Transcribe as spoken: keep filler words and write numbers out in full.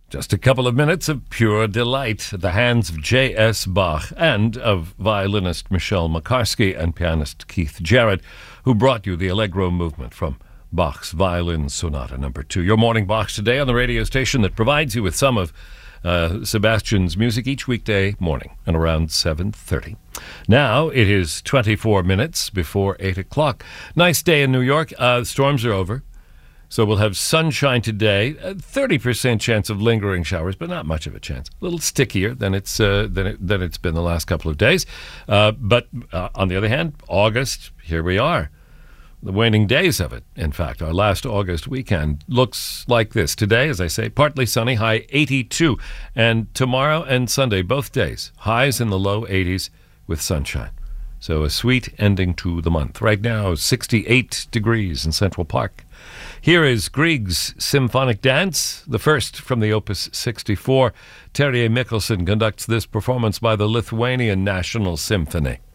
Just a couple of minutes of pure delight at the hands of J S. Bach and of violinist Michelle Makarsky and pianist Keith Jarrett, who brought you the Allegro movement from Bach's Violin Sonata number two. Your morning box today on the radio station that provides you with some of uh, Sebastian's music each weekday morning and around seven thirty. Now it is twenty-four minutes before eight o'clock. Nice day in New York. Uh, storms are over. So we'll have sunshine today, a thirty percent chance of lingering showers, but not much of a chance. A little stickier than it's uh, than, it, than it's been the last couple of days. Uh, but uh, on the other hand, August, here we are. The waning days of it, in fact. Our last August weekend looks like this. Today, as I say, partly sunny, high eighty-two. And tomorrow and Sunday, both days, highs in the low eighties with sunshine. So a sweet ending to the month. Right now, sixty-eight degrees in Central Park. Here is Grieg's Symphonic Dance, the first from the Opus sixty-four. Terje Mikkelsen conducts this performance by the Lithuanian National Symphony.